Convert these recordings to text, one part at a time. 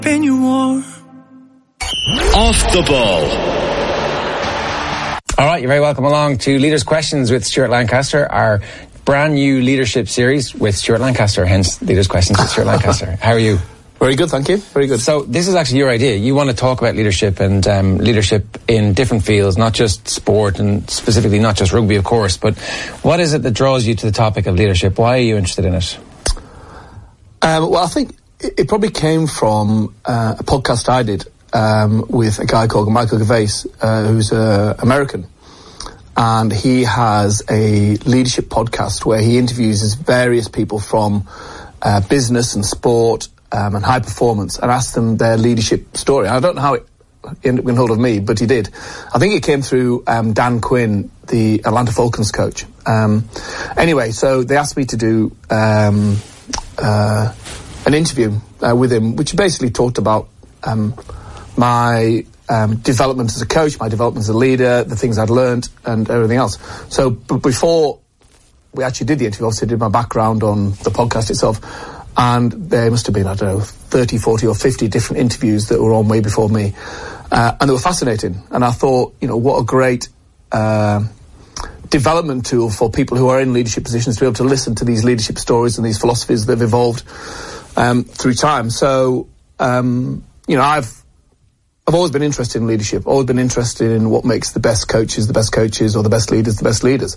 Keeping you warm. Off the ball. All right, you're very welcome along to Leaders' Questions with Stuart Lancaster, our brand new leadership series with Stuart Lancaster, hence Leaders' Questions with Stuart Lancaster. How are you? Very good, thank you. Very good. So this is actually your idea. You want to talk about leadership and leadership in different fields, not just sport and specifically not just rugby, of course, but what is it that draws you to the topic of leadership? Why are you interested in it? Well, I think it probably came from a podcast I did with a guy called Michael Gervais, who's American. And he has a leadership podcast where he interviews various people from business and sport and high performance and asks them their leadership story. I don't know how it ended up getting hold of me, but he did. I think it came through Dan Quinn, the Atlanta Falcons coach. Anyway, so they asked me to do an interview with him, which basically talked about my development as a coach, my development as a leader, the things I'd learned and everything else. So before we actually did the interview, obviously I did my background on the podcast itself, and there must have been, 30, 40 or 50 different interviews that were on way before me. And they were fascinating. And I thought, what a great development tool for people who are in leadership positions to be able to listen to these leadership stories and these philosophies that have evolved through time. So, I've always been interested in leadership, always been interested in what makes the best coaches, or the best leaders, the best leaders.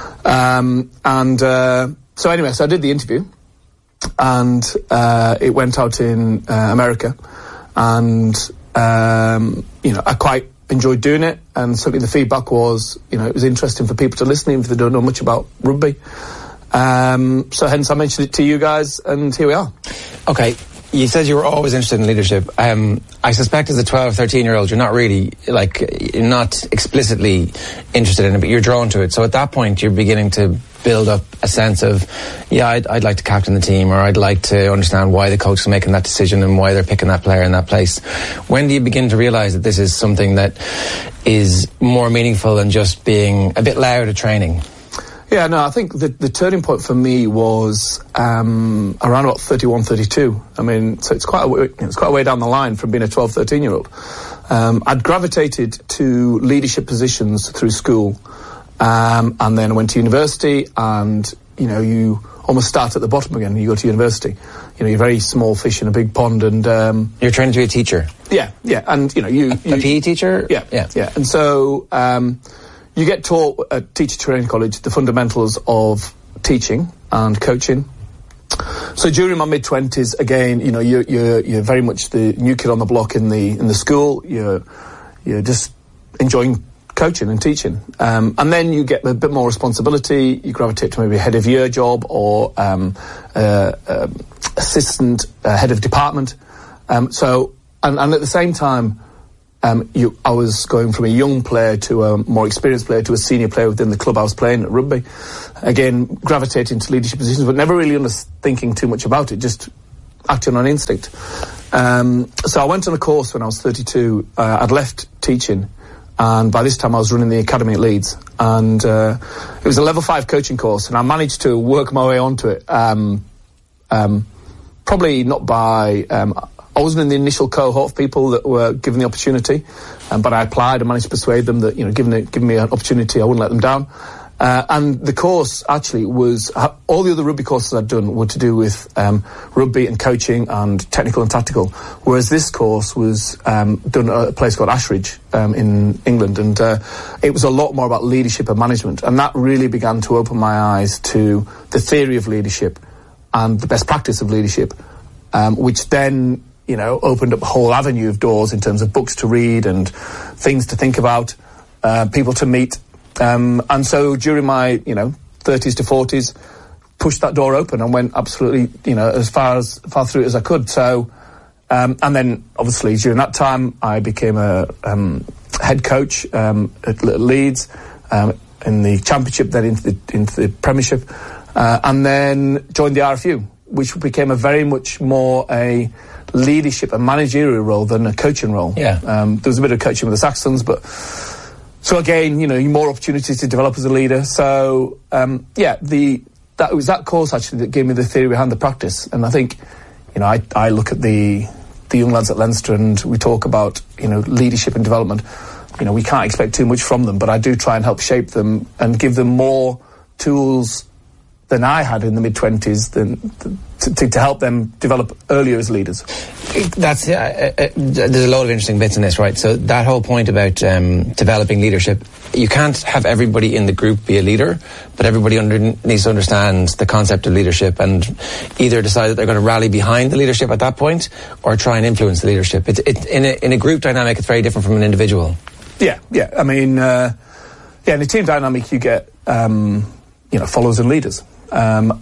So anyway, so I did the interview, and it went out in America, and I quite enjoyed doing it, and certainly the feedback was, it was interesting for people to listen, even if they don't know much about rugby. So hence I mentioned it to you guys, and here we are. Okay. You said you were always interested in leadership. I suspect as a 12, 13-year-old, you're not really, you're not explicitly interested in it, but you're drawn to it. So at that point, you're beginning to build up a sense of, I'd like to captain the team, or I'd like to understand why the coach is making that decision and why they're picking that player in that place. When do you begin to realise that this is something that is more meaningful than just being a bit loud at training? Yeah, no, I think the turning point for me was around about 31, 32. I mean, so it's quite a way down the line from being a 12, 13-year-old. I'd gravitated to leadership positions through school, and then I went to university, and, you almost start at the bottom again. You go to university. You're very small fish in a big pond, and... You're training to be a teacher? Yeah, and, you... A PE teacher? Yeah. And so... you get taught at Teacher Training College the fundamentals of teaching and coaching. So during my mid-20s, again, you're very much the new kid on the block in the school. You're just enjoying coaching and teaching, and then you get a bit more responsibility. You gravitate to maybe a head of year job or assistant head of department. And at the same time. I was going from a young player to a more experienced player to a senior player within the club I was playing at rugby. Again, gravitating to leadership positions, but never really thinking too much about it, just acting on instinct. So I went on a course when I was 32. I'd left teaching, and by this time I was running the academy at Leeds. And it was a level 5 coaching course, and I managed to work my way onto it. Probably not by... I wasn't in the initial cohort of people that were given the opportunity, but I applied and managed to persuade them that, given me an opportunity, I wouldn't let them down. And the course actually was, all the other rugby courses I'd done were to do with rugby and coaching and technical and tactical, whereas this course was done at a place called Ashridge in England, and it was a lot more about leadership and management, and that really began to open my eyes to the theory of leadership and the best practice of leadership, which then... opened up a whole avenue of doors in terms of books to read and things to think about, people to meet. And so during my, 30s to 40s, pushed that door open and went absolutely, as far through it as I could. So, and then obviously during that time, I became a head coach at Leeds, in the Championship, then into the Premiership, and then joined the RFU, which became a very much more a leadership and managerial role than a coaching role. Yeah. There was a bit of coaching with the Saxons, but so again, more opportunities to develop as a leader. So that was that course actually that gave me the theory behind the practice. And I think, I look at the the young lads at Leinster and we talk about, leadership and development, we can't expect too much from them, but I do try and help shape them and give them more tools than I had in the mid-20s to help them develop earlier as leaders. There's a lot of interesting bits in this, right? So that whole point about developing leadership, you can't have everybody in the group be a leader, but everybody needs to understand the concept of leadership and either decide that they're going to rally behind the leadership at that point or try and influence the leadership. In a group dynamic, it's very different from an individual. Yeah. I mean, in a team dynamic, you get, followers and leaders. And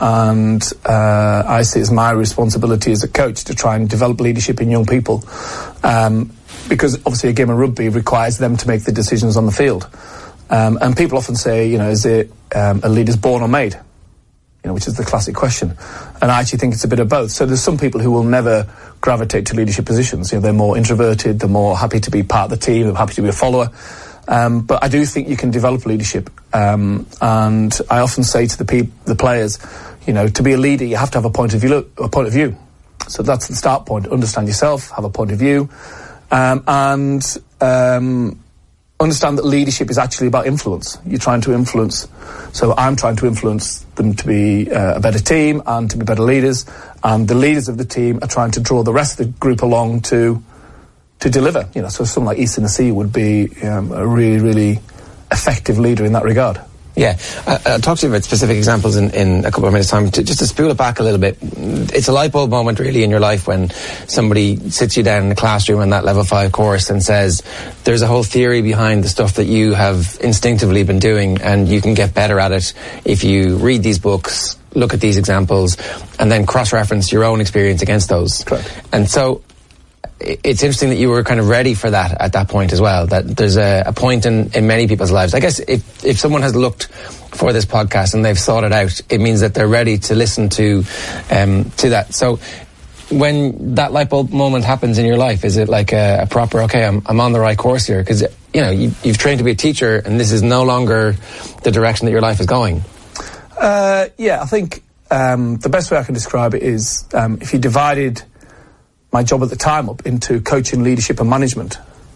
I see it as my responsibility as a coach to try and develop leadership in young people. Because obviously a game of rugby requires them to make the decisions on the field. And people often say, is it a leader's born or made? Which is the classic question. And I actually think it's a bit of both. So there's some people who will never gravitate to leadership positions. They're more introverted, they're more happy to be part of the team, they're happy to be a follower. But I do think you can develop leadership. And I often say to the players, to be a leader, you have to have a point of view. So that's the start point. Understand yourself, have a point of view, and understand that leadership is actually about influence. You're trying to influence. So I'm trying to influence them to be a better team and to be better leaders. And the leaders of the team are trying to draw the rest of the group along to deliver. So someone like Easton Assi would be a really, really effective leader in that regard. Yeah, I'll talk to you about specific examples in a couple of minutes' time. Just to spool it back a little bit, it's a light bulb moment really in your life when somebody sits you down in the classroom in that level 5 course and says, there's a whole theory behind the stuff that you have instinctively been doing and you can get better at it if you read these books, look at these examples, and then cross-reference your own experience against those. Correct. And so it's interesting that you were kind of ready for that at that point as well, that there's a point in many people's lives. I guess if someone has looked for this podcast and they've thought it out, it means that they're ready to listen to that. So when that light bulb moment happens in your life, is it like a proper, okay, I'm on the right course here? Because, you've trained to be a teacher and this is no longer the direction that your life is going. I think the best way I can describe it is if you divided my job at the time up into coaching, leadership and management.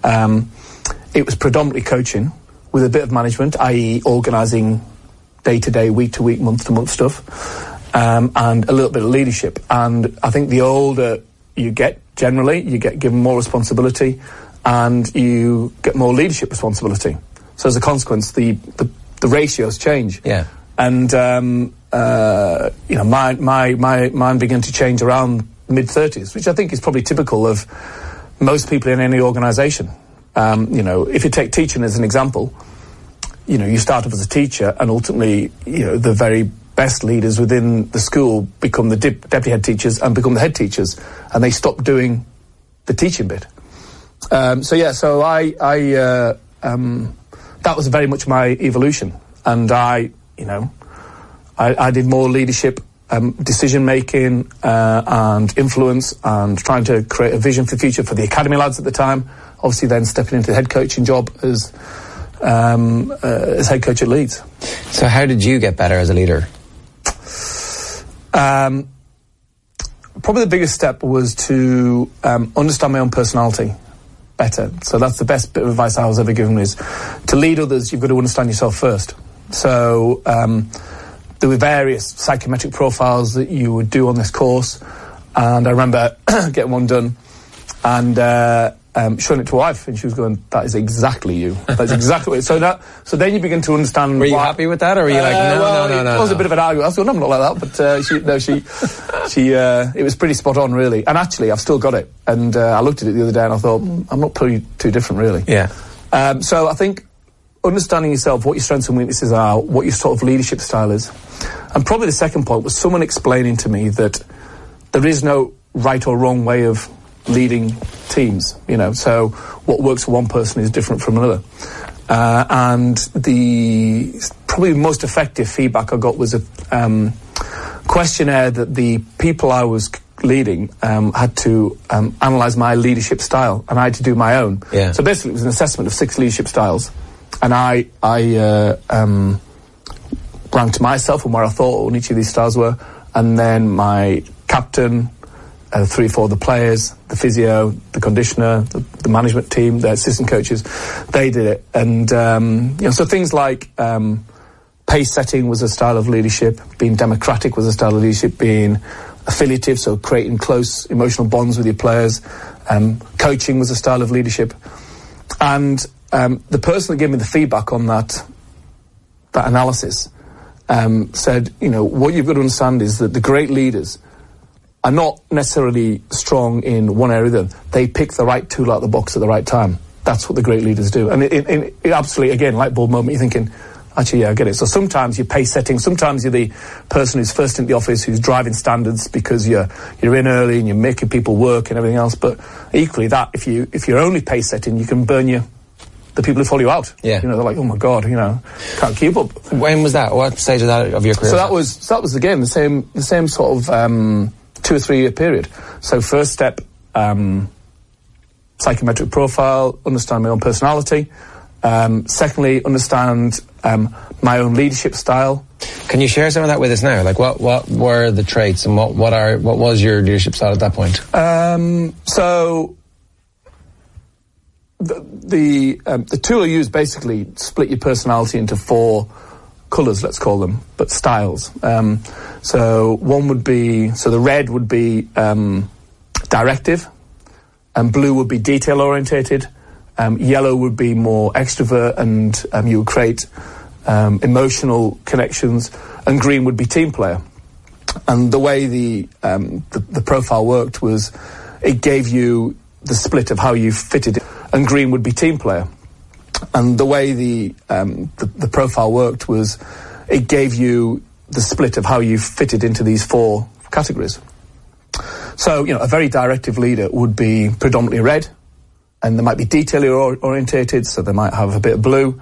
It was predominantly coaching with a bit of management, i.e. organising day-to-day, week-to-week, month-to-month stuff, and a little bit of leadership. And I think the older you get, generally, you get given more responsibility and you get more leadership responsibility. So as a consequence, the ratios change. Yeah. And, mine began to change around mid-30s, which I think is probably typical of most people in any organisation. If you take teaching as an example, you start off as a teacher and ultimately, the very best leaders within the school become the deputy head teachers and become the head teachers, and they stop doing the teaching bit. So that was very much my evolution, and I did more leadership, decision making and influence, and trying to create a vision for the future for the academy lads at the time. Obviously, then stepping into the head coaching job as head coach at Leeds. So, how did you get better as a leader? Probably the biggest step was to understand my own personality better. So that's the best bit of advice I was ever given, is to lead others, you've got to understand yourself first. So there were various psychometric profiles that you would do on this course, and I remember getting one done and showing it to my wife, and she was going, "That is exactly you. That's exactly what." So then you begin to understand. Were you happy with that, or were you like, no? It was a bit of an argument. I was going, "I'm not like that," but she it was pretty spot on, really. And actually, I've still got it. And I looked at it the other day, and I thought, I'm not pretty too different, really. Yeah. So I think understanding yourself, what your strengths and weaknesses are, what your sort of leadership style is. And probably the second point was someone explaining to me that there is no right or wrong way of leading teams, so what works for one person is different from another. And the probably most effective feedback I got was a questionnaire that the people I was leading had to analyse my leadership style, and I had to do my own. Yeah. So basically it was an assessment of 6 leadership styles, and I ranked myself and where I thought each of these styles were, and then my captain, 3 or 4 of the players, the physio, the conditioner, the management team, the assistant coaches, they did it. And, so things like pace setting was a style of leadership, being democratic was a style of leadership, being affiliative, so creating close emotional bonds with your players. Coaching was a style of leadership. And the person that gave me the feedback on that analysis said, what you've got to understand is that the great leaders are not necessarily strong in one area. They pick the right tool out of the box at the right time. That's what the great leaders do. And it absolutely, again, light bulb moment, you're thinking, actually, yeah, I get it. So sometimes you're pace setting, sometimes you're the person who's first in the office, who's driving standards because you're in early and you're making people work and everything else. But equally that, if you're only pace setting, you can burn the people who follow you out. Yeah. They're like, oh my God, can't keep up. When was that? What stage of your career? So that was again the same sort of 2 or 3 year period. So first step, psychometric profile, understand my own personality. Secondly, understand my own leadership style. Can you share some of that with us now? Like, what were the traits, and what was your leadership style at that point? So the tool I use basically split your personality into 4 colours, let's call them, but styles. So one would be, the red would be directive, and blue would be detail orientated. Yellow would be more extrovert, and you would create emotional connections, and green would be team player. And the way the profile worked was it gave you the split of how you fitted, and green would be team player. And the way the profile worked was it gave you the split of how you fitted into these 4 categories. So, a very directive leader would be predominantly red, and they might be detail orientated, so they might have a bit of blue.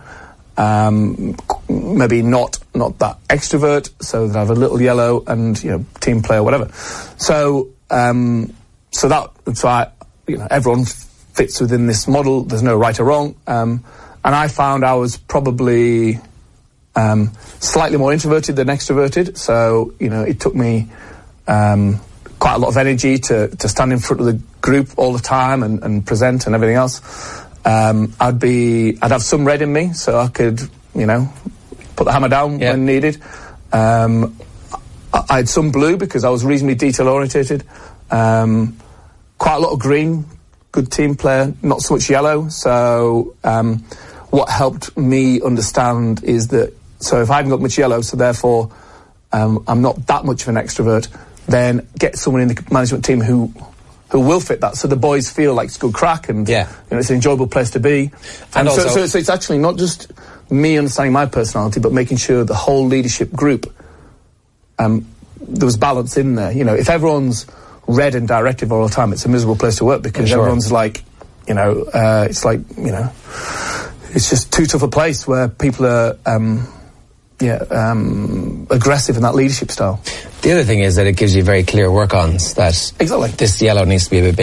Maybe not that extrovert, so they have a little yellow, and team player, whatever. So everyone fits within this model. There's no right or wrong. And I found I was probably slightly more introverted than extroverted. So it took me quite a lot of energy to stand in front of the group all the time and present and everything else. I'd have some red in me, so I could, put the hammer down when needed. I had some blue because I was reasonably detail orientated. Quite a lot of green, good team player, not so much yellow. So what helped me understand is that, so if I haven't got much yellow, so therefore I'm not that much of an extrovert, then get someone in the management team who will fit that, so the boys feel like it's good crack, and it's an enjoyable place to be. And also, so it's actually not just me understanding my personality, but making sure the whole leadership group, there was balance in there. If everyone's red and directive all the time, it's a miserable place to work, because everyone's like, it's like, it's just too tough a place where people are aggressive in that leadership style. The other thing is that it gives you very clear work-ons that exactly. This yellow needs to be a bit bigger.